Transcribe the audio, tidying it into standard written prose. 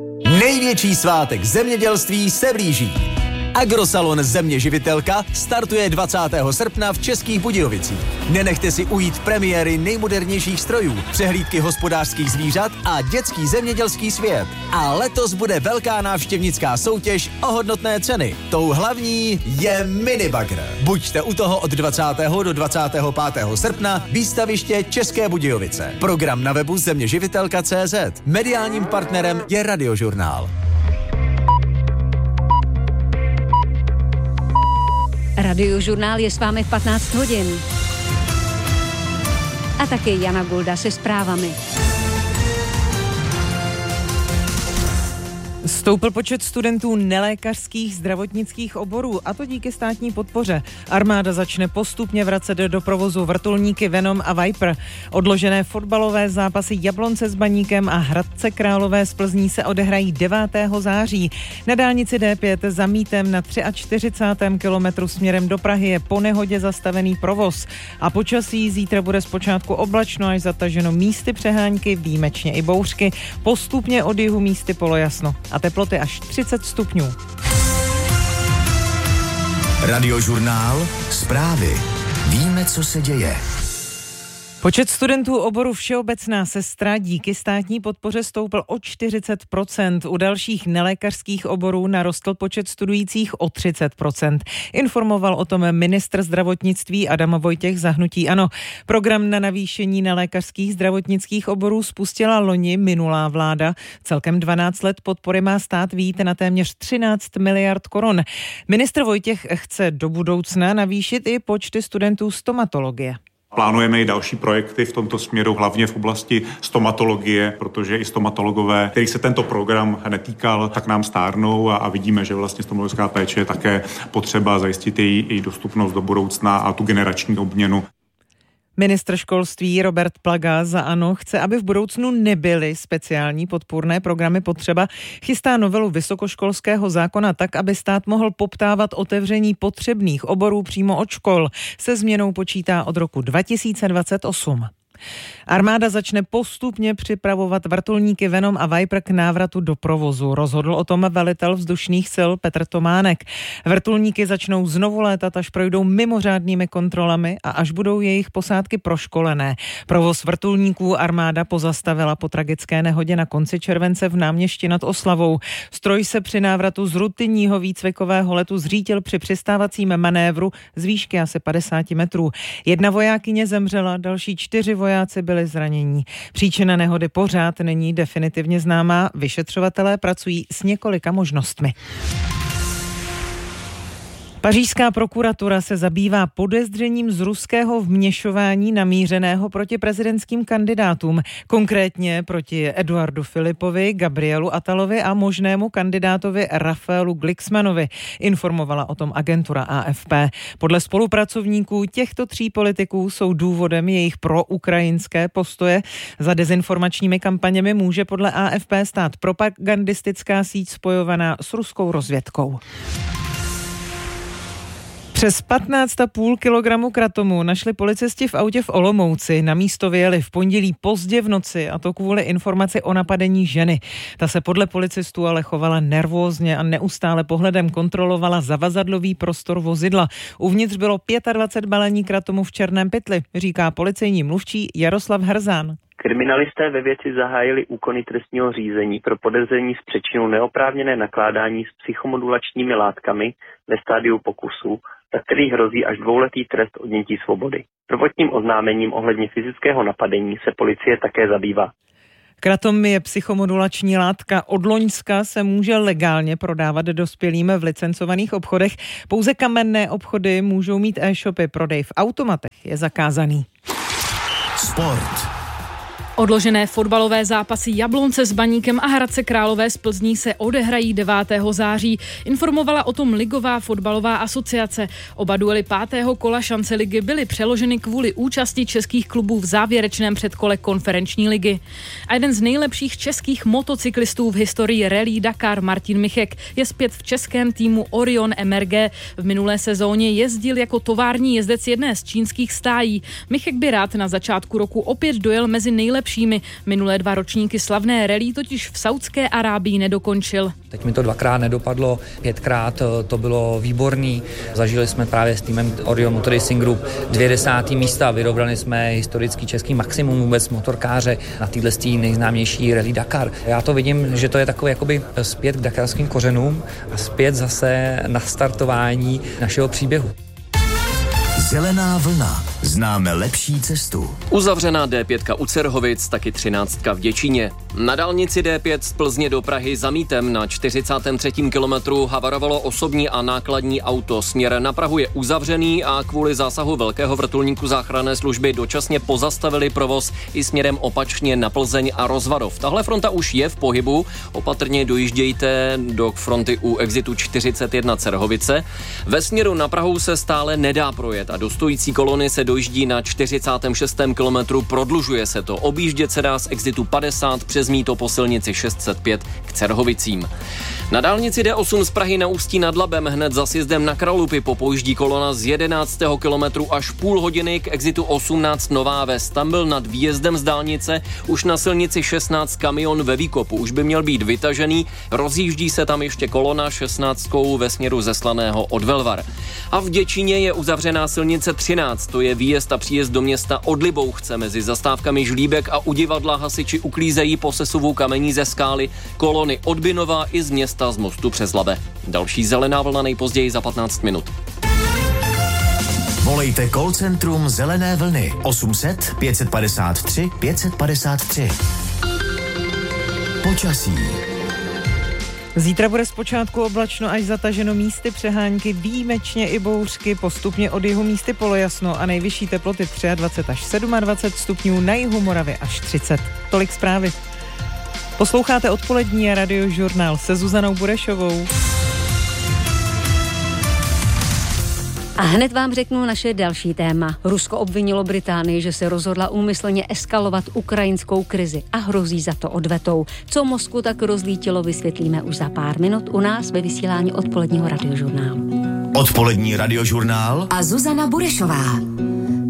Největší svátek zemědělství se blíží. Agrosalon Země živitelka startuje 20. srpna v Českých Budějovicích. Nenechte si ujít premiéry nejmodernějších strojů, přehlídky hospodářských zvířat a dětský zemědělský svět. A letos bude velká návštěvnická soutěž o hodnotné ceny. Tou hlavní je minibagr. Buďte u toho od 20. do 25. srpna výstaviště České Budějovice. Program na webu zeměživitelka.cz. Mediálním partnerem je Radiožurnál. Radiožurnál je s vámi v 15 hodin. A také Jana Gulda se zprávami. Stoupl počet studentů nelékařských zdravotnických oborů, a to díky státní podpoře. Armáda začne postupně vracet do provozu vrtulníky Venom a Viper. Odložené fotbalové zápasy Jablonce s Baníkem a Hradce Králové z Plzní se odehrají 9. září. Na dálnici D5 za Mítem na 43. kilometru směrem do Prahy je po nehodě zastavený provoz. A počasí zítra bude zpočátku oblačno až zataženo, místy přehánky, výjimečně i bouřky, postupně od jihu místy polojasno. A teploty až 30 stupňů. Radiožurnál, zprávy. Víme, co se děje. Počet studentů oboru všeobecná sestra díky státní podpoře stoupl o 40%. U dalších nelékařských oborů narostl počet studujících o 30%. Informoval o tom ministr zdravotnictví Adam Vojtěch za hnutí ANO. Program na navýšení nelékařských zdravotnických oborů spustila loni minulá vláda. Celkem 12 let podpory má stát vyjít na téměř 13 miliard korun. Ministr Vojtěch chce do budoucna navýšit i počty studentů stomatologie. Plánujeme i další projekty v tomto směru, hlavně v oblasti stomatologie, protože i stomatologové, kterých se tento program netýkal, tak nám stárnou a vidíme, že vlastně stomatologická péče je také potřeba zajistit její dostupnost do budoucna a tu generační obměnu. Ministr školství Robert Plaga za ANO chce, aby v budoucnu nebyly speciální podpůrné programy potřeba. Chystá novelu vysokoškolského zákona tak, aby stát mohl poptávat otevření potřebných oborů přímo od škol. Se změnou počítá od roku 2028. Armáda začne postupně připravovat vrtulníky Venom a Viper k návratu do provozu. Rozhodl o tom velitel vzdušných sil Petr Tománek. Vrtulníky začnou znovu létat, až projdou mimořádnými kontrolami a až budou jejich posádky proškolené. Provoz vrtulníků armáda pozastavila po tragické nehodě na konci července v Náměšti nad Oslavou. Stroj se při návratu z rutinního výcvikového letu zřítil při přistávacím manévru z výšky asi 50 metrů. 1 vojákyně zemřela, další 4 vojáci byli zranění. Příčina nehody pořád není definitivně známá. Vyšetřovatelé pracují s několika možnostmi. Pařížská prokuratura se zabývá podezřením z ruského vměšování namířeného proti prezidentským kandidátům, konkrétně proti Eduardu Filipovi, Gabrielu Attalovi a možnému kandidátovi Rafaelu Glicksmanovi, informovala o tom agentura AFP. Podle spolupracovníků těchto 3 politiků jsou důvodem jejich proukrajinské postoje. Za dezinformačními kampaněmi může podle AFP stát propagandistická síť spojovaná s ruskou rozvědkou. Přes 15,5 kilogramu kratomu našli policisti v autě v Olomouci. Na místo vyjeli v pondělí pozdě v noci, a to kvůli informaci o napadení ženy. Ta se podle policistů ale chovala nervózně a neustále pohledem kontrolovala zavazadlový prostor vozidla. Uvnitř bylo 25 balení kratomu v černém pytli, říká policejní mluvčí Jaroslav Hrzán. Kriminalisté ve věci zahájili úkony trestního řízení pro podezření s příčinou neoprávněné nakládání s psychomodulačními látkami ve stádiu pokusu, za který hrozí až 2letý trest odnětí svobody. Prvotním oznámením ohledně fyzického napadení se policie také zabývá. Kratom je psychomodulační látka. Od loňska se může legálně prodávat dospělým v licencovaných obchodech. Pouze kamenné obchody můžou mít e-shopy. Prodej v automatech je zakázaný. Sport. Odložené fotbalové zápasy Jablonce s Baníkem a Hradce Králové z Plzní se odehrají 9. září. Informovala o tom Ligová fotbalová asociace. Oba duely 5. kola šance ligy byly přeloženy kvůli účasti českých klubů v závěrečném předkole konferenční ligy. A jeden z nejlepších českých motocyklistů v historii Rallye Dakar, Martin Michek, je zpět v českém týmu Orion MRG. V minulé sezóně jezdil jako tovární jezdec jedné z čínských stájí. Michek by rád na začátku roku opět dojel mezi nejlepší nejlepšími. Minulé 2 ročníky slavné rally totiž v Saudské Arábii nedokončil. Teď mi to 2krát nedopadlo, 5krát to bylo výborný. Zažili jsme právě s týmem Orion Motor Racing Group 2 10. místa, vyrobrali jsme historický český maximum vůbec motorkáře na této nejznámější rally Dakar. Já to vidím, že to je takové jakoby zpět k dakarským kořenům a zpět zase na startování našeho příběhu. Zelená vlna. Známe lepší cestu. Uzavřená D5 u Cerhovic, taky 13 v Děčíně. Na dálnici D5 z Plzně do Prahy za Mítem na 43. kilometru havarovalo osobní a nákladní auto. Směr na Prahu je uzavřený a kvůli zásahu velkého vrtulníku záchranné služby dočasně pozastavili provoz i směrem opačně na Plzeň a Rozvadov. Tahle fronta už je v pohybu. Opatrně dojíždějte do fronty u exitu 41 Cerhovice. Ve směru na Prahu se stále nedá projet a do stojící kolony se dojíždí na 46. kilometru, prodlužuje se to. Objíždět se dá z exitu 50 přes Mýto po silnici 605 k Cerhovicím. Na dálnici D8 z Prahy na Ústí nad Labem hned za sjezdem na Kralupy popojíždí kolona z 11. kilometru až půl hodiny k exitu 18 Nová Ves. Tam byl nad výjezdem z dálnice už na silnici 16 kamion ve výkopu. Už by měl být vytažený, rozjíždí se tam ještě kolona 16 ve směru ze Slaného od Velvar. A v Děčíně je uzavřená silnice 13, to je výjezd a příjezd do města od Libouchce. Mezi zastávkami Žlíbek a u divadla hasiči uklízejí po sesuvu kamení ze skály kolony od Binova i z města z Mostu přes Labe. Další zelená vlna nejpozději za 15 minut. Volejte call centrum Zelené vlny 800 553 553. Počasí. Zítra bude zpočátku oblačno až zataženo, místy přehánky, výjimečně i bouřky, postupně od jihu místy polojasno a nejvyšší teploty 23 až 27 stupňů, na jihu Moravy až 30. Tolik zprávy. Posloucháte odpolední radiožurnál se Zuzanou Burešovou. A hned vám řeknu naše další téma. Rusko obvinilo Británii, že se rozhodla úmyslně eskalovat ukrajinskou krizi a hrozí za to odvetou. Co Moskvu tak rozlítilo, vysvětlíme už za pár minut u nás ve vysílání odpoledního radiožurnálu. Odpolední radiožurnál a Zuzana Burešová.